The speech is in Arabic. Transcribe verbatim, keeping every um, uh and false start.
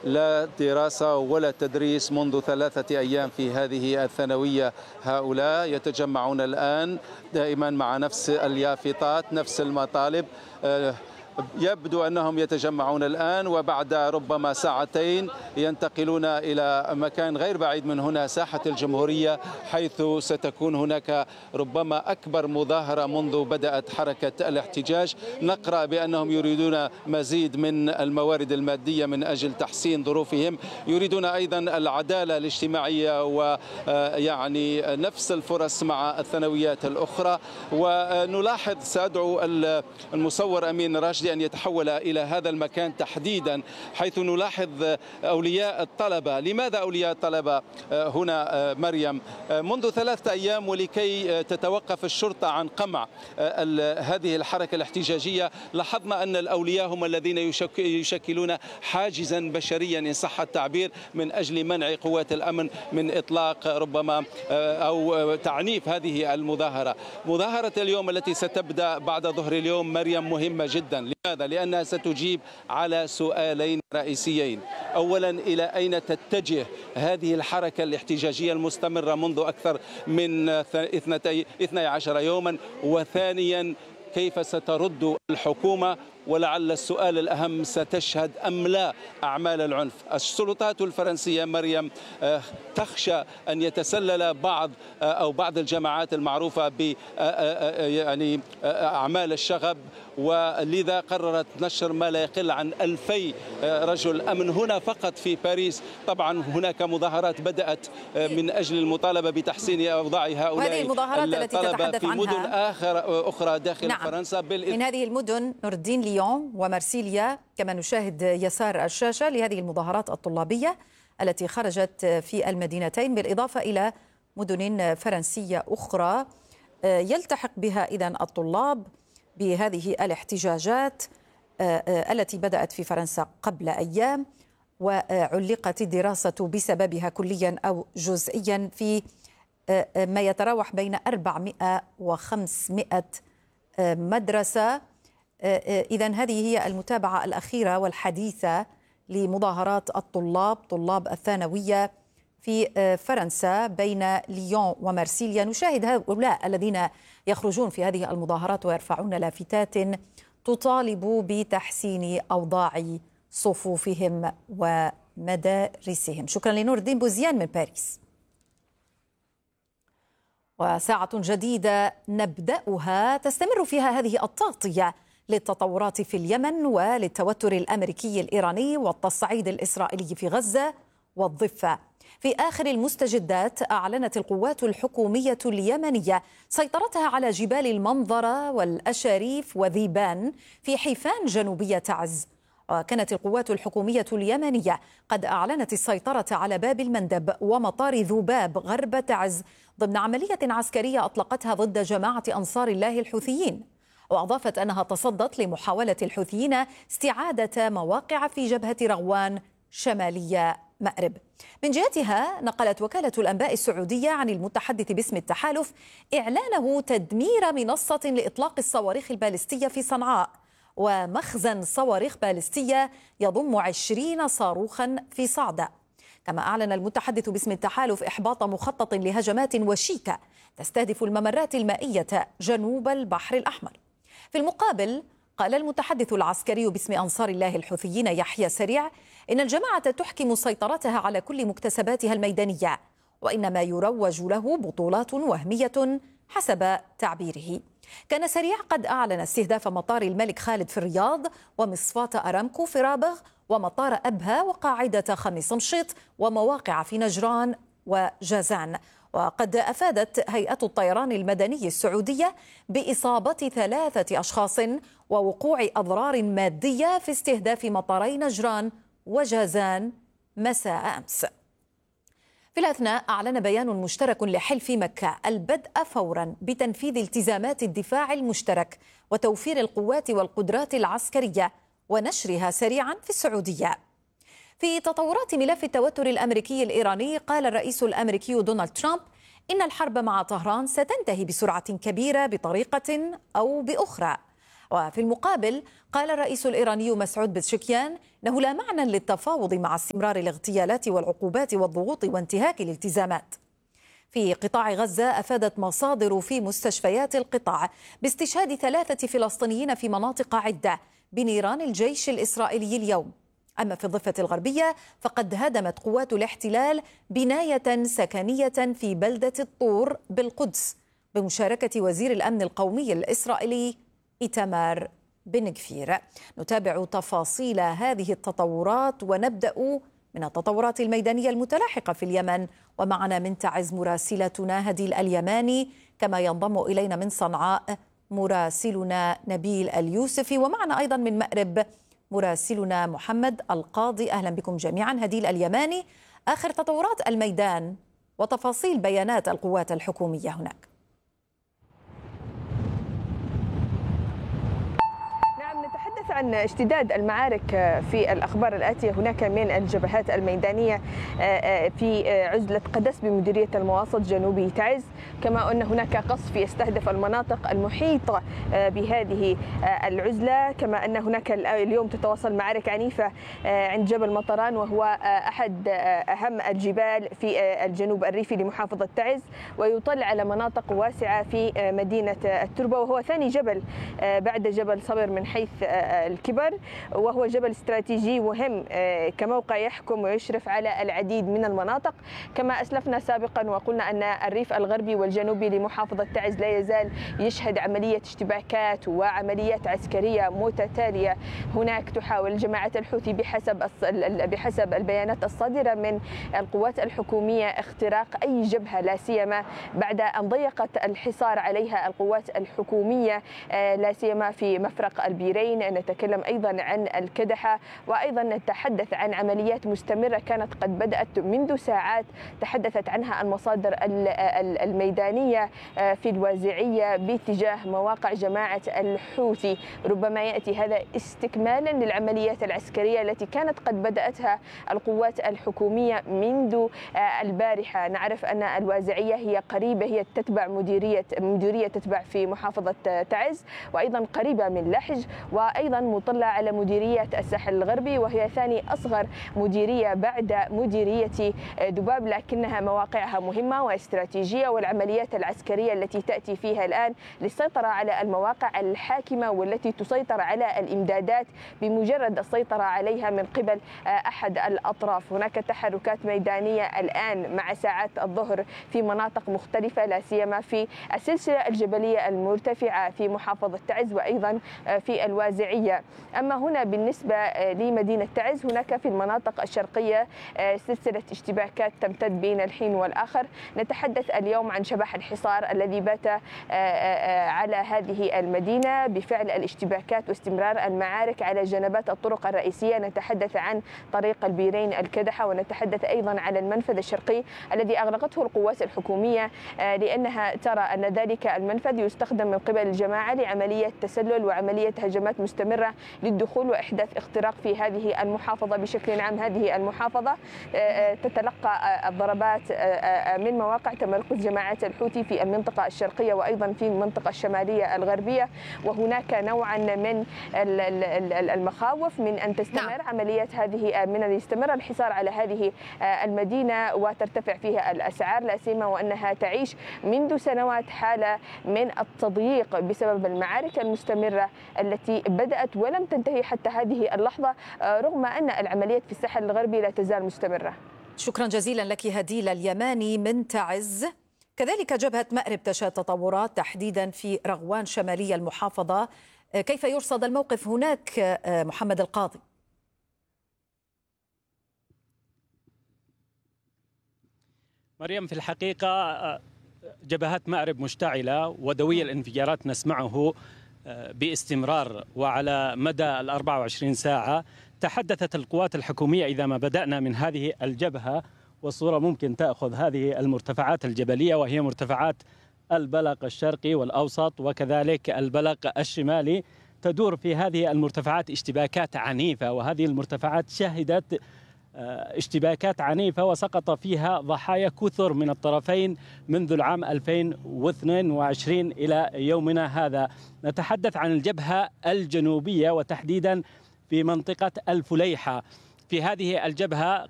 لا دراسة ولا تدريس منذ ثلاثة أيام في هذه الثانوية. هؤلاء يتجمعون الآن دائما مع نفس اليافطات، نفس المطالب. يبدو أنهم يتجمعون الآن، وبعد ربما ساعتين ينتقلون إلى مكان غير بعيد من هنا، ساحة الجمهورية، حيث ستكون هناك ربما أكبر مظاهرة منذ بدأت حركة الاحتجاج. نقرأ بأنهم يريدون مزيد من الموارد المادية من أجل تحسين ظروفهم، يريدون أيضا العدالة الاجتماعية ويعني نفس الفرص مع الثانويات الأخرى. ونلاحظ، سأدعو المصور أمين راشد أن يتحول إلى هذا المكان تحديدا، حيث نلاحظ أولياء الطلبة. لماذا أولياء الطلبة هنا مريم؟ منذ ثلاثة أيام ولكي تتوقف الشرطة عن قمع هذه الحركة الاحتجاجية، لاحظنا أن الأولياء هم الذين يشكلون حاجزا بشريا إن صح التعبير من أجل منع قوات الأمن من إطلاق ربما أو تعنيف هذه المظاهرة. مظاهرة اليوم التي ستبدأ بعد ظهر اليوم مريم مهمة جدا. لماذا؟ لأنها ستجيب على سؤالين رئيسيين. أولا، إلى أين تتجه هذه الحركة الاحتجاجية المستمرة منذ أكثر من اثني عشر يوما؟ وثانيا، كيف سترد الحكومة؟ ولعل السؤال الأهم، ستشهد أم لا أعمال العنف؟ السلطات الفرنسية مريم تخشى أن يتسلل بعض أو بعض الجماعات المعروفة ب يعني أعمال الشغب، ولذا قررت نشر ما لا يقل عن ألفي رجل أمن هنا فقط في باريس. طبعا هناك مظاهرات بدأت من أجل المطالبة بتحسين أوضاع هؤلاء، وهذه المظاهرات التي تتحدث في مدن عنها آخر أخرى داخل نعم. فرنسا. من هذه المدن نور الدين ليون ومارسيليا، كما نشاهد يسار الشاشة لهذه المظاهرات الطلابية التي خرجت في المدينتين، بالإضافة إلى مدن فرنسية أخرى يلتحق بها إذن الطلاب بهذه الاحتجاجات التي بدأت في فرنسا قبل أيام، وعلقت الدراسة بسببها كليا أو جزئيا في ما يتراوح بين أربعمائة وخمسمائة مدرسة. إذن هذه هي المتابعة الأخيرة والحديثة لمظاهرات الطلاب، طلاب الثانوية في فرنسا بين ليون ومارسيليا. نشاهد هؤلاء الذين يخرجون في هذه المظاهرات ويرفعون لافتات تطالب بتحسين أوضاع صفوفهم ومدارسهم. شكرا لنور الدين بوزيان من باريس. وساعة جديدة نبدأها تستمر فيها هذه التغطية للتطورات في اليمن وللتوتر الأمريكي الإيراني والتصعيد الإسرائيلي في غزة والضفة. في آخر المستجدات، أعلنت القوات الحكومية اليمنية سيطرتها على جبال المنظرة والأشاريف وذيبان في حيفان جنوبية تعز. وكانت القوات الحكومية اليمنية قد أعلنت السيطرة على باب المندب ومطار ذباب غرب تعز ضمن عملية عسكرية أطلقتها ضد جماعة أنصار الله الحوثيين. وأضافت أنها تصدت لمحاولة الحوثيين استعادة مواقع في جبهة رغوان شمالية مأرب. من جهتها، نقلت وكالة الأنباء السعودية عن المتحدث باسم التحالف إعلانه تدمير منصة لإطلاق الصواريخ البالستية في صنعاء ومخزن صواريخ بالستية يضم عشرين صاروخا في صعدة. كما أعلن المتحدث باسم التحالف إحباط مخطط لهجمات وشيكة تستهدف الممرات المائية جنوب البحر الأحمر. في المقابل، قال المتحدث العسكري باسم أنصار الله الحوثيين يحيى سريع إن الجماعة تحكم سيطرتها على كل مكتسباتها الميدانية، وإنما يروج له بطولات وهمية حسب تعبيره. كان سريع قد أعلن استهداف مطار الملك خالد في الرياض ومصفاة أرامكو في رابغ ومطار أبها وقاعدة خميس مشيط ومواقع في نجران وجازان. وقد أفادت هيئة الطيران المدني السعودية بإصابة ثلاثة أشخاص ووقوع أضرار مادية في استهداف مطاري نجران وجازان مساء أمس. في الأثناء، أعلن بيان مشترك لحلف مكة البدء فورا بتنفيذ التزامات الدفاع المشترك وتوفير القوات والقدرات العسكرية ونشرها سريعا في السعودية. في تطورات ملف التوتر الأمريكي الإيراني، قال الرئيس الأمريكي دونالد ترامب إن الحرب مع طهران ستنتهي بسرعة كبيرة بطريقة أو بأخرى. وفي المقابل قال الرئيس الإيراني مسعود بزشكيان أنه لا معنى للتفاوض مع استمرار الاغتيالات والعقوبات والضغوط وانتهاك الالتزامات. في قطاع غزة أفادت مصادر في مستشفيات القطاع باستشهاد ثلاثة فلسطينيين في مناطق عدة بنيران الجيش الإسرائيلي اليوم. أما في الضفة الغربية فقد هدمت قوات الاحتلال بناية سكنية في بلدة الطور بالقدس بمشاركة وزير الأمن القومي الإسرائيلي إيتمار بن غفير. نتابع تفاصيل هذه التطورات ونبدأ من التطورات الميدانية المتلاحقة في اليمن، ومعنا من تعز مراسلتنا هديل اليماني، كما ينضم إلينا من صنعاء مراسلنا نبيل اليوسفي، ومعنا أيضا من مأرب مراسلنا محمد القاضي. أهلا بكم جميعا. هديل اليماني، آخر تطورات الميدان وتفاصيل بيانات القوات الحكومية هناك. عن اشتداد المعارك في الأخبار الآتية. هناك من الجبهات الميدانية في عزلة قدس بمديرية المواصل جنوبي تعز، كما أن هناك قصف يستهدف المناطق المحيطة بهذه العزلة، كما أن هناك اليوم تتواصل معارك عنيفة عند جبل مطران، وهو أحد أهم الجبال في الجنوب الريفي لمحافظة تعز، ويطل على مناطق واسعة في مدينة التربة، وهو ثاني جبل بعد جبل صبر من حيث الكبر، وهو جبل استراتيجي مهم كموقع يحكم ويشرف على العديد من المناطق. كما أسلفنا سابقا وقلنا أن الريف الغربي والجنوبي لمحافظة تعز لا يزال يشهد عملية اشتباكات وعمليات عسكرية متتالية. هناك تحاول جماعة الحوثي بحسب بحسب البيانات الصادرة من القوات الحكومية اختراق أي جبهة، لا سيما بعد أن ضيقت الحصار عليها القوات الحكومية، لا سيما في مفرق البيرين. نتكلم أيضا عن الكدحة، وأيضا نتحدث عن عمليات مستمرة كانت قد بدأت منذ ساعات تحدثت عنها المصادر الميدانية في الوازعية باتجاه مواقع جماعة الحوثي. ربما يأتي هذا استكمالا للعمليات العسكرية التي كانت قد بدأتها القوات الحكومية منذ البارحة. نعرف أن الوازعية هي قريبة، هي تتبع مديرية مديرية تتبع في محافظة تعز، وأيضا قريبة من لحج، وأيضا مطلة على مديرية الساحل الغربي، وهي ثاني أصغر مديرية بعد مديرية دباب، لكنها مواقعها مهمة واستراتيجية، والعمليات العسكرية التي تأتي فيها الآن للسيطرة على المواقع الحاكمة والتي تسيطر على الإمدادات بمجرد السيطرة عليها من قبل أحد الأطراف. هناك تحركات ميدانية الآن مع ساعات الظهر في مناطق مختلفة، لا سيما في السلسلة الجبلية المرتفعة في محافظة تعز وأيضا في الوازعية. أما هنا بالنسبة لمدينة تعز، هناك في المناطق الشرقية سلسلة اشتباكات تمتد بين الحين والآخر. نتحدث اليوم عن شبح الحصار الذي بات على هذه المدينة بفعل الاشتباكات واستمرار المعارك على جنبات الطرق الرئيسية. نتحدث عن طريق البيرين الكدحة، ونتحدث أيضا على المنفذ الشرقي الذي أغلقته القوات الحكومية لأنها ترى أن ذلك المنفذ يستخدم من قبل الجماعة لعملية تسلل وعملية هجمات مستمرة للدخول وإحداث اختراق في هذه المحافظة بشكل عام. هذه المحافظة تتلقى الضربات من مواقع تمركز جماعة الحوثي في المنطقة الشرقية وأيضا في المنطقة الشمالية الغربية، وهناك نوعا من المخاوف من أن تستمر عمليات هذه، من أن يستمر الحصار على هذه المدينة وترتفع فيها الأسعار، لا سيما وأنها تعيش منذ سنوات حالة من التضييق بسبب المعارك المستمرة التي بدأت ولم تنتهي حتى هذه اللحظة، رغم أن العمليات في الساحل الغربي لا تزال مستمرة. شكرا جزيلا لك هديل اليماني من تعز. كذلك جبهة مأرب تشهد تطورات تحديدا في رغوان شمالية المحافظة. كيف يرصد الموقف هناك محمد القاضي؟ مريم، في الحقيقة جبهات مأرب مشتعلة ودوي الانفجارات نسمعه باستمرار وعلى مدى ال أربع وعشرين ساعة. تحدثت القوات الحكومية إذا ما بدأنا من هذه الجبهة، والصورة ممكن تأخذ هذه المرتفعات الجبلية وهي مرتفعات البلق الشرقي والأوسط وكذلك البلق الشمالي. تدور في هذه المرتفعات اشتباكات عنيفة، وهذه المرتفعات شهدت اشتباكات عنيفة وسقط فيها ضحايا كثر من الطرفين منذ العام ألفين واثنين وعشرين إلى يومنا هذا. نتحدث عن الجبهة الجنوبية وتحديدا في منطقة الفليحة. في هذه الجبهة